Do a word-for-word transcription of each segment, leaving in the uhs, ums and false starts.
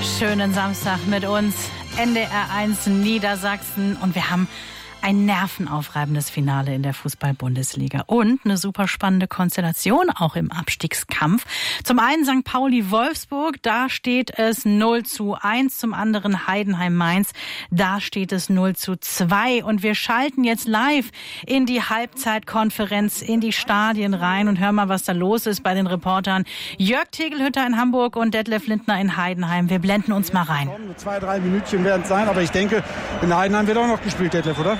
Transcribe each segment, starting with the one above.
Schönen Samstag mit uns, N D R eins Niedersachsen, und wir haben ein nervenaufreibendes Finale in der Fußball-Bundesliga und eine super spannende Konstellation auch im Abstiegskampf. Zum einen Sankt Pauli-Wolfsburg, da steht es null zu eins, zum anderen Heidenheim-Mainz, da steht es null zu zwei, und wir schalten jetzt live in die Halbzeitkonferenz, in die Stadien rein und hören mal, was da los ist bei den Reportern Jörg Tegelhütter in Hamburg und Detlef Lindner in Heidenheim. Wir blenden uns mal rein. Zwei, drei Minütchen werden es sein, aber ich denke, in Heidenheim wird auch noch gespielt, Detlef, oder?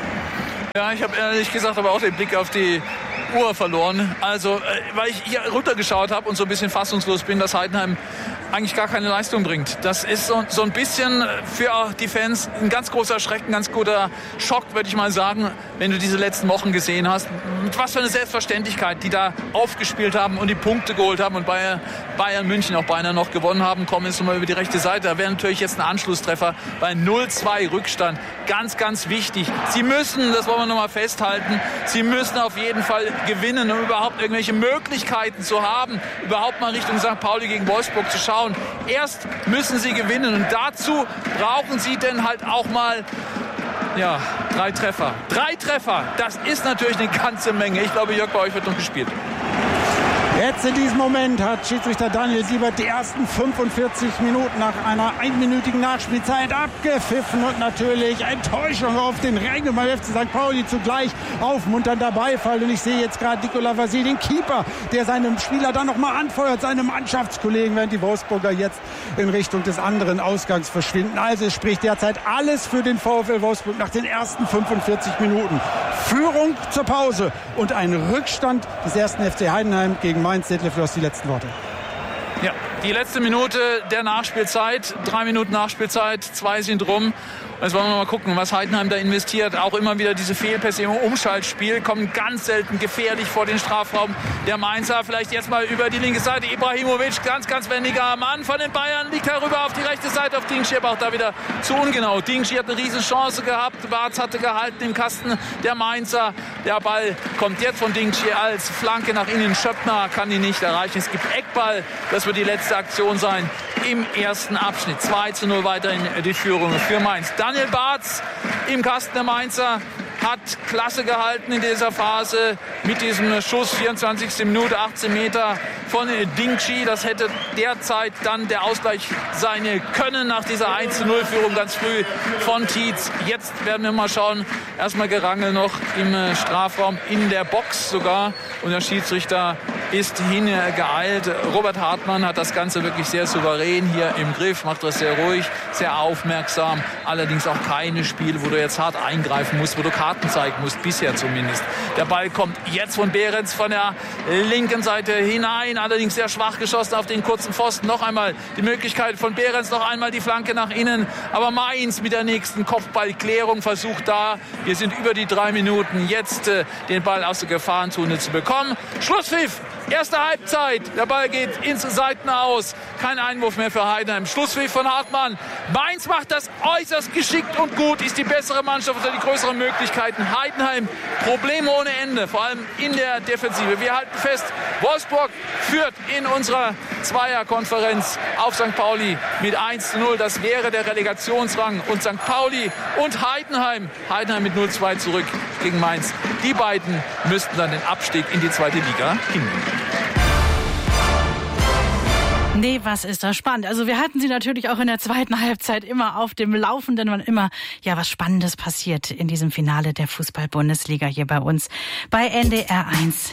Ja, ich habe ehrlich gesagt aber auch den Blick auf die Uhr verloren. Also, weil ich hier runtergeschaut habe und so ein bisschen fassungslos bin, dass Heidenheim eigentlich gar keine Leistung bringt. Das ist so, so ein bisschen für die Fans ein ganz großer Schreck, ein ganz guter Schock, würde ich mal sagen, wenn du diese letzten Wochen gesehen hast. Mit was für eine Selbstverständlichkeit, die da aufgespielt haben und die Punkte geholt haben und Bayern, Bayern München auch beinahe noch gewonnen haben, kommen jetzt nochmal über die rechte Seite. Da wäre natürlich jetzt ein Anschlusstreffer bei null zwei Rückstand. Ganz, ganz wichtig. Sie müssen, das wollen wir nochmal festhalten, sie müssen auf jeden Fall gewinnen, um überhaupt irgendwelche Möglichkeiten zu haben, überhaupt mal Richtung Sankt Pauli gegen Wolfsburg zu schauen. Erst müssen sie gewinnen, und dazu brauchen sie denn halt auch mal ja, drei Treffer. Drei Treffer, das ist natürlich eine ganze Menge. Ich glaube, Jörg, bei euch wird noch gespielt. Jetzt in diesem Moment hat Schiedsrichter Daniel Siebert die ersten fünfundvierzig Minuten nach einer einminütigen Nachspielzeit abgepfiffen, und natürlich Enttäuschung auf den Rängen beim F C Sankt Pauli, zugleich aufmunternder Beifall. Und ich sehe jetzt gerade Nicolas Vasil, den Keeper, der seinem Spieler dann nochmal anfeuert, seinem Mannschaftskollegen, während die Wolfsburger jetzt in Richtung des anderen Ausgangs verschwinden. Also es spricht derzeit alles für den VfL Wolfsburg nach den ersten fünfundvierzig Minuten. Führung zur Pause und ein Rückstand des ersten F C Heidenheim gegen Mainz. Detlef, du hast die letzten Worte. Ja, die letzte Minute der Nachspielzeit, drei Minuten Nachspielzeit, zwei sind rum. Jetzt wollen wir mal gucken, was Heidenheim da investiert. Auch immer wieder diese Fehlpässe im Umschaltspiel, kommen ganz selten gefährlich vor den Strafraum. Der Mainzer vielleicht jetzt mal über die linke Seite. Ibrahimovic, ganz, ganz wendiger Mann von den Bayern, liegt herüber auf die rechte Seite auf Dingshi, aber auch da wieder zu ungenau. Dingshi hat eine riesen Chance gehabt, Bartz hatte gehalten im Kasten, der Mainzer. Der Ball kommt jetzt von Dingshi als Flanke nach innen. Schöppner kann ihn nicht erreichen. Es gibt Eckball, das wird die letzte Aktion sein im ersten Abschnitt. zwei zu null weiterhin die Führung für Mainz. Daniel Bartz im Kasten der Mainzer hat klasse gehalten in dieser Phase mit diesem Schuss, vierundzwanzigste Minute, achtzehn Meter von Dingshi. Das hätte derzeit dann der Ausgleich sein können nach dieser eins zu null Führung ganz früh von Tietz. Jetzt werden wir mal schauen. Erstmal Gerangel noch im Strafraum, in der Box sogar. Und der Schiedsrichter ist hingeeilt. Robert Hartmann hat das Ganze wirklich sehr souverän hier im Griff, macht das sehr ruhig, sehr aufmerksam. Allerdings auch keine Spiele, wo du jetzt hart eingreifen musst, wo du Karten zeigen musst, bisher zumindest. Der Ball kommt jetzt von Behrens von der linken Seite hinein, allerdings sehr schwach geschossen auf den kurzen Pfosten. Noch einmal die Möglichkeit von Behrens, noch einmal die Flanke nach innen. Aber Mainz mit der nächsten Kopfballklärung versucht da, wir sind über die drei Minuten, jetzt äh, den Ball aus der Gefahrenzone zu bekommen. Schlusspfiff! Erste Halbzeit, der Ball geht ins Seiten aus. Kein Einwurf mehr für Heidenheim. Schlusspfiff von Hartmann. Mainz macht das äußerst geschickt und gut, ist die bessere Mannschaft oder die größeren Möglichkeiten. Heidenheim Probleme ohne Ende, vor allem in der Defensive. Wir halten fest, Wolfsburg führt in unserer Zweierkonferenz auf Sankt Pauli mit eins zu null. Das wäre der Relegationsrang. Und Sankt Pauli und Heidenheim, Heidenheim mit null zu zwei zurück gegen Mainz. Die beiden müssten dann den Abstieg in die zweite Liga hinnehmen. Nee, was ist das spannend. Also wir halten Sie natürlich auch in der zweiten Halbzeit immer auf dem Laufenden, wann immer ja was Spannendes passiert in diesem Finale der Fußball-Bundesliga hier bei uns bei N D R eins